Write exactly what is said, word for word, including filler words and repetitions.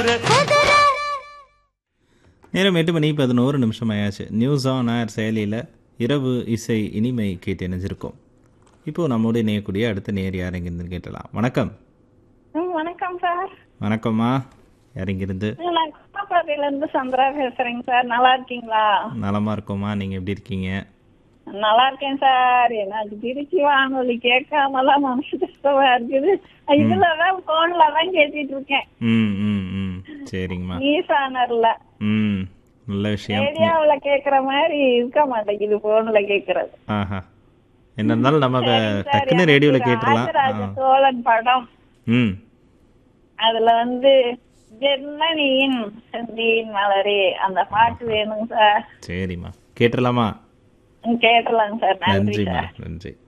நேரம் எட்டு மணி பதினோரு நிமிஷம் ஆயாச்சு. நியூஸ் ஆன் ஏர் செயலியில் இரவு இசை இனிமை கேட்டு இணைஞ்சிருக்கோம். இப்போ நம்மோடு இணையக்கூடிய அடுத்த நேர் யார் எங்கிருந்து கேட்டலாம். வணக்கம். ம், வணக்கம் சார். வணக்கம்மா. யார் எங்கிருந்து? நான் குப்பப்பாறையில இருந்து சந்திரா பேசுறேங்க சார். நல்லா இருக்கீங்களா? நலமா இருக்கோம்மா. நீங்க எப்படி இருக்கீங்க? நல்லா இருக்கேன் சார். எனக்கு திருச்சி வானொலி கேட்காமலாம் மனசு கஷ்டமா இருக்குது. இதுலதான் போன்ல தான் கேட்டுட்டு இருக்கேன். ம் ம் ம் சரிங்கம்மா. ஈசானர்ல ம் நல்ல விஷயம். ரேடியோவுல கேக்குற மாதிரி இருக்க மாட்டேங்குது போன்ல கேக்குறது. ஆஹா. என்ன இருந்தாலும் நம்ம சரிங்க சார், டக்குன்னு எனக்கு ரேடியோவில் கேட்டுடலாம். ராஜராஜ சோழன் படம், ம் அதுல வந்து ஜெர்மனியின் செந்தியின் மலரே அந்த பாட்டு வேணுங்க சார். சரிம்மா கேட்டுடலாமா? கேட்டலாங்க சார். நன்றி நன்றிம்மா சார். நன்றி.